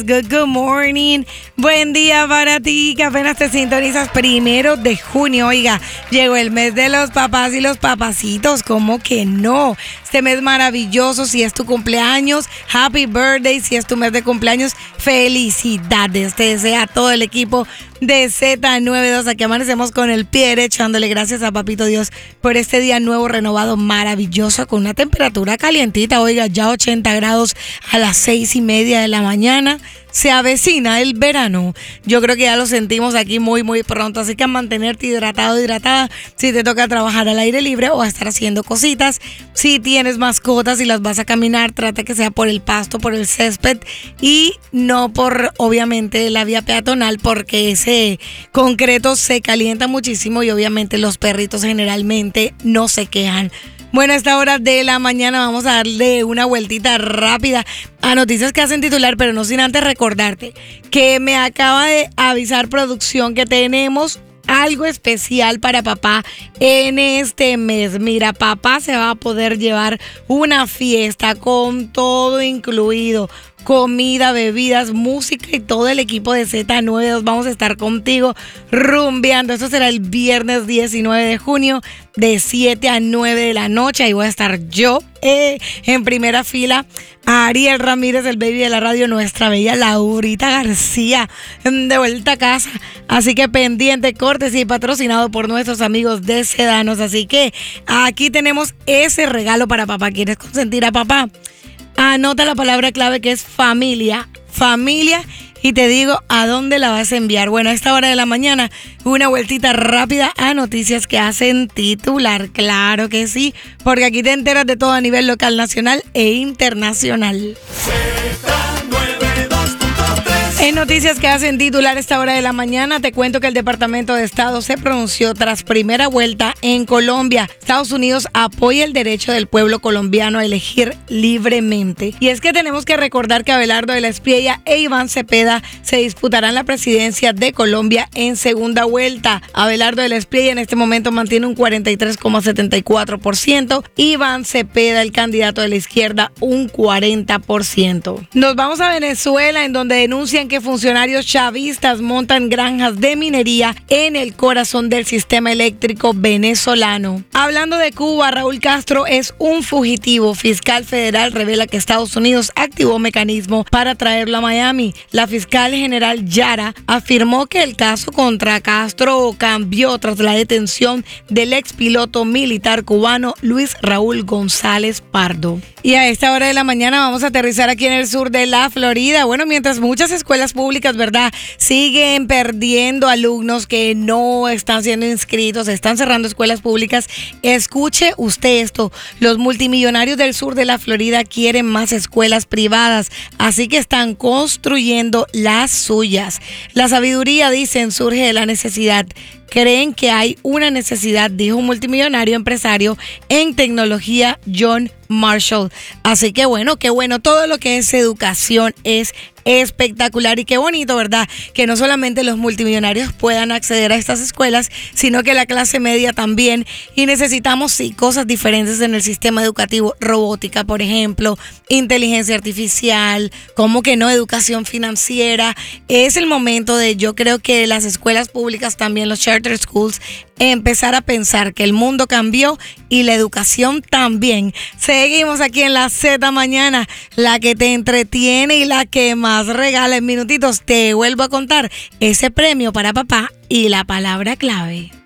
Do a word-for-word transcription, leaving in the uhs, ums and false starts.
Good, good morning. Buen día para ti que apenas te sintonizas primero de junio. Oiga, llegó el mes de los papás y los papacitos. ¿Cómo que no? Este mes maravilloso. Si es tu cumpleaños, happy birthday. Si es tu mes de cumpleaños, felicidades. Te desea todo el equipo de Z noventa y dos. Aquí amanecemos con el pie derecho, dándole gracias a Papito Dios por este día nuevo, renovado, maravilloso, con una temperatura calientita. Oiga, ya ochenta grados a las seis y media de la mañana. Se avecina el verano. Yo creo que ya lo sentimos aquí muy, muy pronto. Así que a mantenerte hidratado, hidratada. Si te toca trabajar al aire libre o a estar haciendo cositas. Si tienes mascotas y las vas a caminar, trata que sea por el pasto, por el césped y no por, obviamente, la vía peatonal, porque ese concreto se calienta muchísimo y obviamente los perritos generalmente no se quejan. Bueno, a esta hora de la mañana vamos a darle una vueltita rápida a noticias que hacen titular, pero no sin antes recordarte que me acaba de avisar producción que tenemos algo especial para papá en este mes. Mira, papá se va a poder llevar una fiesta con todo incluido. Comida, bebidas, música y todo el equipo de Z noventa y dos. Vamos a estar contigo rumbeando. Esto será el viernes diecinueve de junio de siete a nueve de la noche. Ahí voy a estar yo eh, en primera fila. Ariel Ramírez, el baby de la radio, nuestra bella Laurita García, de vuelta a casa. Así que pendiente, cortes y patrocinado por nuestros amigos de Sedanos. Así que aquí tenemos ese regalo para papá. ¿Quieres consentir a papá? Anota la palabra clave que es familia, familia, y te digo a dónde la vas a enviar. Bueno, a esta hora de la mañana, una vueltita rápida a noticias que hacen titular. Claro que sí, porque aquí te enteras de todo a nivel local, nacional e internacional. En noticias que hacen titular esta hora de la mañana, te cuento que el Departamento de Estado se pronunció tras primera vuelta en Colombia. Estados Unidos apoya el derecho del pueblo colombiano a elegir libremente. Y es que tenemos que recordar que Abelardo de la Espriella e Iván Cepeda se disputarán la presidencia de Colombia en segunda vuelta. Abelardo de la Espriella en este momento mantiene un cuarenta y tres coma setenta y cuatro por ciento. Iván Cepeda, el candidato de la izquierda, un cuarenta por ciento. Nos vamos a Venezuela, en donde denuncian que funcionarios chavistas montan granjas de minería en el corazón del sistema eléctrico venezolano. Hablando de Cuba, Raúl Castro es un fugitivo. Fiscal federal revela que Estados Unidos activó mecanismo para traerlo a Miami. La fiscal general Yara afirmó que el caso contra Castro cambió tras la detención del expiloto militar cubano Luis Raúl González Pardo. Y a esta hora de la mañana vamos a aterrizar aquí en el sur de la Florida. Bueno, mientras muchas escuelas públicas, ¿verdad?, siguen perdiendo alumnos que no están siendo inscritos, están cerrando escuelas públicas. Escuche usted esto: los multimillonarios del sur de la Florida quieren más escuelas privadas, así que están construyendo las suyas. La sabiduría, dicen, surge de la necesidad. Creen que hay una necesidad, dijo un multimillonario empresario en tecnología, John Marshall. Así que bueno, qué bueno, todo lo que es educación es espectacular y qué bonito, ¿verdad?, que no solamente los multimillonarios puedan acceder a estas escuelas, sino que la clase media también. Y necesitamos, sí, cosas diferentes en el sistema educativo. Robótica, por ejemplo, inteligencia artificial, como que no, educación financiera. Es el momento de, yo creo que las escuelas públicas, también los charter schools, empezar a pensar que el mundo cambió y la educación también. Seguimos aquí en la Z Mañana, la que te entretiene y la que más regala. En minutitos te vuelvo a contar ese premio para papá y la palabra clave.